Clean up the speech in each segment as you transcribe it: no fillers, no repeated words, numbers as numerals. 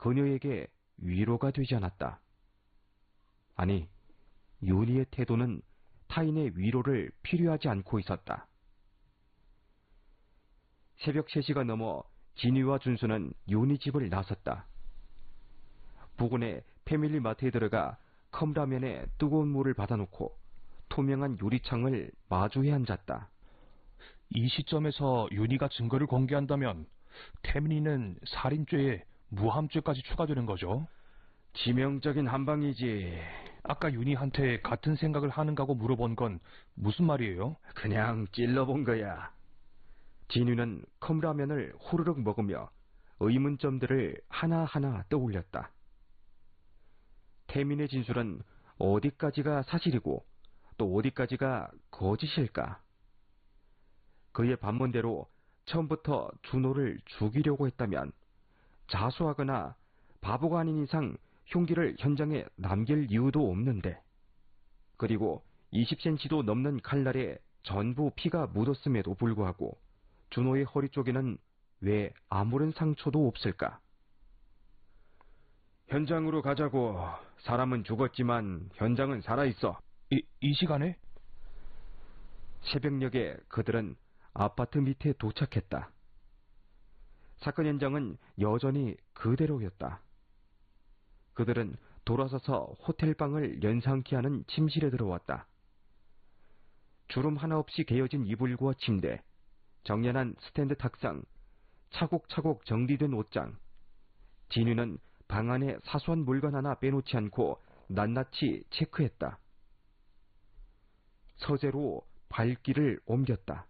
그녀에게 위로가 되지 않았다. 아니, 윤희의 태도는 타인의 위로를 필요하지 않고 있었다. 새벽 3시가 넘어 진희와 준수는 윤희 집을 나섰다. 부근의 패밀리 마트에 들어가 컵라면에 뜨거운 물을 받아놓고 투명한 유리창을 마주해 앉았다. 이 시점에서 윤희가 증거를 공개한다면 태민이는 살인죄에 무함죄까지 추가되는 거죠? 치명적인 한방이지. 아까 윤희한테 같은 생각을 하는가고 물어본 건 무슨 말이에요? 그냥 찔러본 거야. 진유는 컵라면을 후루룩 먹으며 의문점들을 하나하나 떠올렸다. 태민의 진술은 어디까지가 사실이고 또 어디까지가 거짓일까? 그의 반문대로 처음부터 준호를 죽이려고 했다면 자수하거나 바보가 아닌 이상 흉기를 현장에 남길 이유도 없는데, 그리고 20cm도 넘는 칼날에 전부 피가 묻었음에도 불구하고 준호의 허리 쪽에는 왜 아무런 상처도 없을까? 현장으로 가자고. 사람은 죽었지만 현장은 살아있어. 이 시간에? 새벽녘에 그들은 아파트 밑에 도착했다. 사건 현장은 여전히 그대로였다. 그들은 돌아서서 호텔방을 연상케 하는 침실에 들어왔다. 주름 하나 없이 개어진 이불과 침대, 정연한 스탠드 탁상, 차곡차곡 정리된 옷장. 진유는 방 안에 사소한 물건 하나 빼놓지 않고 낱낱이 체크했다. 서재로 발길을 옮겼다.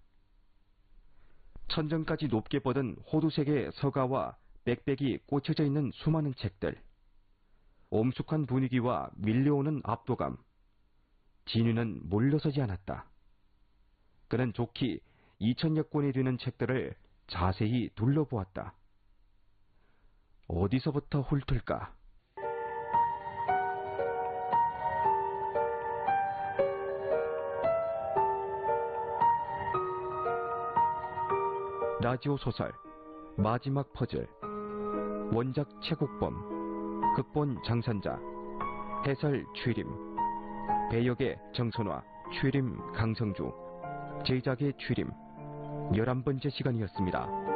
천정까지 높게 뻗은 호두색의 서가와 백백이 꽂혀져 있는 수많은 책들. 엄숙한 분위기와 밀려오는 압도감. 진유는 물러서지 않았다. 그는 좋기 2000여 권이 되는 책들을 자세히 둘러보았다. 어디서부터 훑을까? 라디오 소설 마지막 퍼즐, 원작 최국범, 극본 장선자, 해설 최림, 배역의 정선화, 최림 강성주, 제작의 최림, 11번째 시간이었습니다.